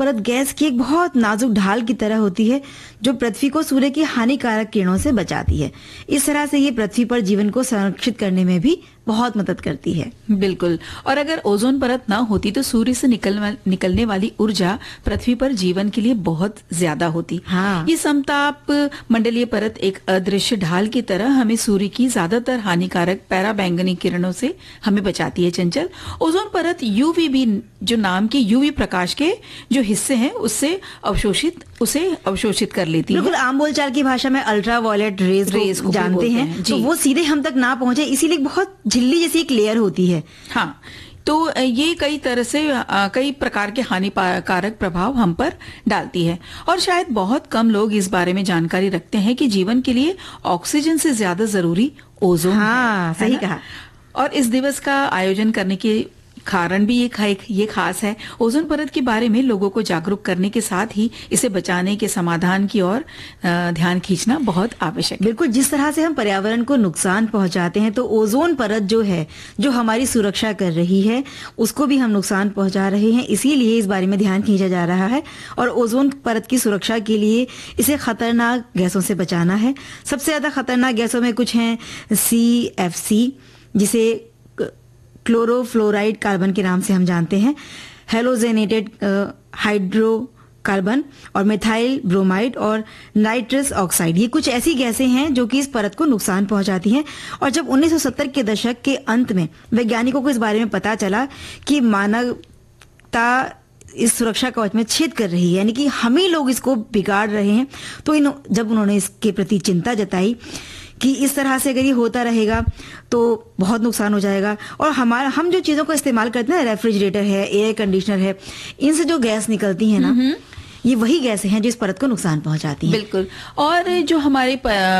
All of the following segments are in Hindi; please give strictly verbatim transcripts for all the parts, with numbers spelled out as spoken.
परत गैस की एक बहुत नाजुक ढाल की तरह होती है जो पृथ्वी को सूर्य की हानिकारक किरणों से बचाती है। इस तरह से ये पृथ्वी पर जीवन को संरक्षित करने में भी बहुत मदद करती है। बिल्कुल। और अगर ओजोन परत ना होती तो सूर्य से निकल निकलने वाली ऊर्जा पृथ्वी पर जीवन के लिए बहुत ज्यादा होती। हाँ। ये समताप मंडलीय परत एक अदृश्य ढाल की तरह हमें सूर्य की ज्यादातर हानिकारक पैराबैंगनी किरणों से हमें बचाती है। चंचल, ओजोन परत यूवीबी जो नाम के यूवी प्रकाश के जो हिस्से हैं उससे अवशोषित उसे अवशोषित कर लेती है। बिल्कुल, आम बोलचाल की भाषा में अल्ट्रा वायलेट रेज रेज को जानते हैं, हैं तो वो सीधे हम तक ना पहुंचे, इसीलिए बहुत झिल्ली जैसी एक लेयर होती है। हाँ, तो ये कई तरह से कई प्रकार के हानिकारक प्रभाव हम पर डालती है और शायद बहुत कम लोग इस बारे में जानकारी रखते हैं कि जीवन के लिए ऑक्सीजन से ज्यादा जरूरी ओजोन हाँ, है। सही कहा। और इस दिवस का आयोजन करने के कारण भी ये ये खास है। ओजोन परत के बारे में लोगों को जागरूक करने के साथ ही इसे बचाने के समाधान की ओर ध्यान खींचना बहुत आवश्यक है। बिल्कुल, जिस तरह से हम पर्यावरण को नुकसान पहुंचाते हैं तो ओजोन परत जो है जो हमारी सुरक्षा कर रही है उसको भी हम नुकसान पहुंचा रहे हैं। इसीलिए इस बारे में ध्यान खींचा जा रहा है और ओजोन परत की सुरक्षा के लिए इसे खतरनाक गैसों से बचाना है। सबसे ज्यादा खतरनाक गैसों में कुछ हैं सी एफ सी, जिसे क्लोरोफ्लोराइड कार्बन के नाम से हम जानते हैं, हेलोजेनेटेड हाइड्रोकार्बन और मिथाइल ब्रोमाइड और नाइट्रस ऑक्साइड। ये कुछ ऐसी गैसें हैं जो कि इस परत को नुकसान पहुंचाती हैं। और जब उन्नीस सौ सत्तर के दशक के अंत में वैज्ञानिकों को इस बारे में पता चला कि मानवता इस सुरक्षा कवच में छेद कर रही है, यानी कि हम ही लोग इसको बिगाड़ रहे हैं, तो इन जब उन्होंने इसके प्रति चिंता जताई कि इस तरह से अगर ये होता रहेगा तो बहुत नुकसान हो जाएगा। और हमारा हम जो चीजों का इस्तेमाल करते हैं, रेफ्रिजरेटर है, एयर कंडीशनर है, इनसे जो गैस निकलती है ना, ये वही गैसें हैं जो इस परत को नुकसान पहुंचाती हैं। बिल्कुल। और जो हमारे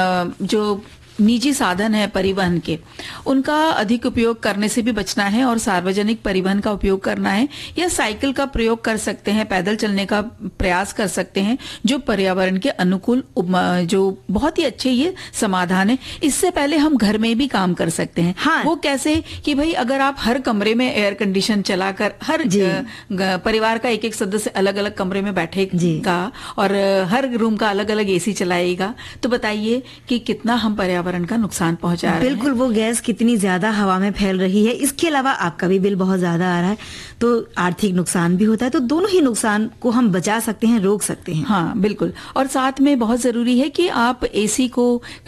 जो निजी साधन है परिवहन के, उनका अधिक उपयोग करने से भी बचना है और सार्वजनिक परिवहन का उपयोग करना है या साइकिल का प्रयोग कर सकते हैं, पैदल चलने का प्रयास कर सकते हैं, जो पर्यावरण के अनुकूल जो बहुत ही अच्छे ये समाधान है। इससे पहले हम घर में भी काम कर सकते हैं। हाँ। वो कैसे कि भाई अगर आप हर कमरे में एयर कंडीशन चलाकर हर परिवार का एक एक सदस्य अलग अलग कमरे में बैठेगा और हर रूम का अलग अलग एसी चलाएगा, तो बताइए कि कितना हम पर्यावरण का नुकसान पहुंचा रहे हैं। बिल्कुल, वो गैस कितनी ज्यादा हवा में फैल रही है। इसके अलावा आपका भी बिल बहुत ज्यादा आ रहा है, तो आर्थिक नुकसान भी होता है। तो दोनों ही नुकसान को हम बचा सकते हैं, रोक सकते हैं। हाँ, बिल्कुल। और साथ में बहुत जरूरी है कि आप एसी को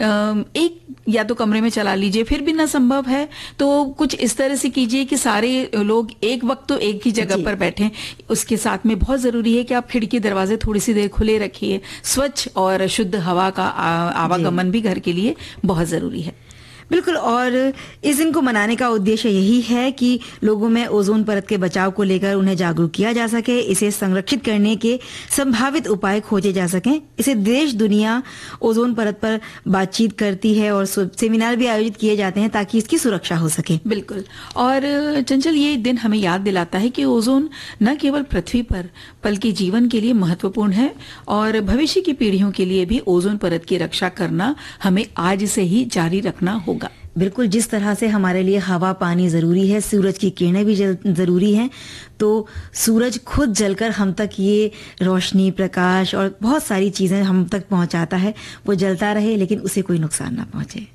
एक या तो कमरे में चला लीजिए, फिर भी ना संभव है तो कुछ इस तरह से कीजिए कि सारे लोग एक वक्त तो एक ही जगह पर बैठें। उसके साथ में बहुत जरूरी है कि आप खिड़की दरवाजे थोड़ी सी देर खुले रखिए। स्वच्छ और शुद्ध हवा का आवागमन भी घर के लिए बहुत जरूरी है। बिल्कुल। और इस दिन को मनाने का उद्देश्य यही है कि लोगों में ओजोन परत के बचाव को लेकर उन्हें जागरूक किया जा सके, इसे संरक्षित करने के संभावित उपाय खोजे जा सकें। इसे देश दुनिया ओजोन परत पर बातचीत करती है और सेमिनार भी आयोजित किए जाते हैं ताकि इसकी सुरक्षा हो सके। बिल्कुल। और चंचल, ये दिन हमें याद दिलाता है कि ओजोन न केवल पृथ्वी पर बल्कि जीवन के लिए महत्वपूर्ण है और भविष्य की पीढ़ियों के लिए भी ओजोन परत की रक्षा करना हमें आज से ही जारी रखना होगा। बिल्कुल, जिस तरह से हमारे लिए हवा पानी जरूरी है, सूरज की किरणें भी जरूरी हैं, तो सूरज खुद जलकर हम तक ये रोशनी, प्रकाश और बहुत सारी चीजें हम तक पहुंचाता है। वो जलता रहे लेकिन उसे कोई नुकसान ना पहुंचे।